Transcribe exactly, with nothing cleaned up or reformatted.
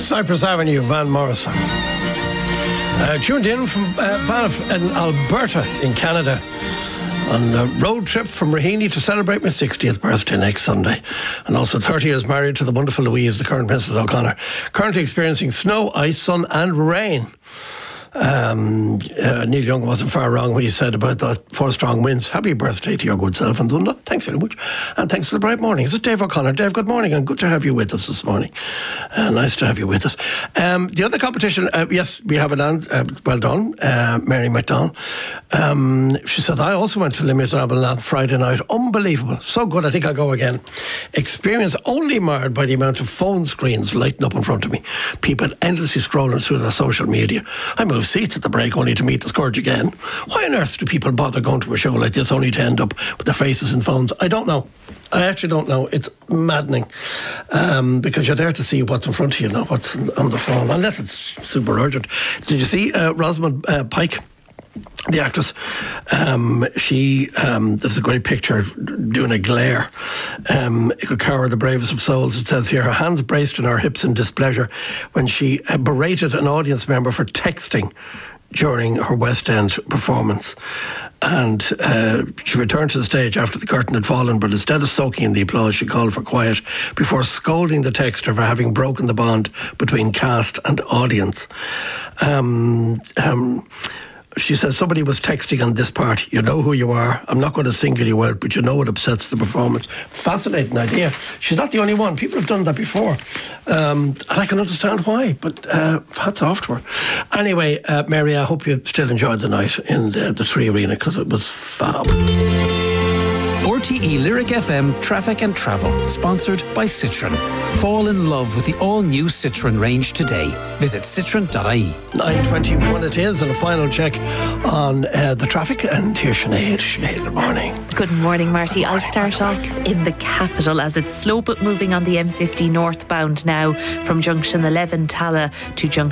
Cypress Avenue, Van Morrison. Uh, tuned in from uh, Banff in Alberta in Canada on a road trip from Raheny to celebrate my sixtieth birthday next Sunday. And also thirty years married to the wonderful Louise, the current Princess O'Connor. Currently experiencing snow, ice, sun and rain. Um, uh, Neil Young wasn't far wrong when he said about the four strong winds. Happy birthday to your good self and Dunda. Thanks very much. And thanks for the bright morning. This is Dave O'Connor. Dave, good morning and good to have you with us this morning. Uh, nice to have you with us. Um, the other competition, uh, yes, we have it on. Uh, well done, uh, Mary McDonald. Um, she said, I also went to Les Miserables on Friday night. Unbelievable. So good, I think I'll go again. Experience only marred by the amount of phone screens lighting up in front of me. People endlessly scrolling through their social media. I moved seats at the break only to meet the scourge again. Why on earth do people bother going to a show like this only to end up with their faces in phones? I don't know. I actually don't know. It's maddening um, because you're there to see what's in front of you, not what's on the phone, unless it's super urgent. Did you see uh, Rosamund uh, Pike? The actress, um, she, um, there's a great picture doing a glare. Um, it could cower the bravest of souls. It says here, her hands braced on her hips in displeasure when she uh, berated an audience member for texting during her West End performance. And uh, she returned to the stage after the curtain had fallen, but instead of soaking in the applause, she called for quiet before scolding the texter for having broken the bond between cast and audience. Um... um She says, somebody was texting on this part. You know who you are. I'm not going to single you out, but you know it upsets the performance. Fascinating idea. She's not the only one. People have done that before. Um, and I can understand why, but uh, hats off to her. Anyway, uh, Mary, I hope you still enjoyed the night in the, the Three Arena, because it was fab. R T E Lyric F M Traffic and Travel, sponsored by Citroen. Fall in love with the all-new Citroen range today. Visit citroen dot I E. nine twenty-one it is, and a final check on uh, the traffic. And here's Sinead. Sinead, good morning. Good morning, Marty. I'll start off in the capital as it's slow but moving on the M fifty northbound now from junction eleven Tala to junction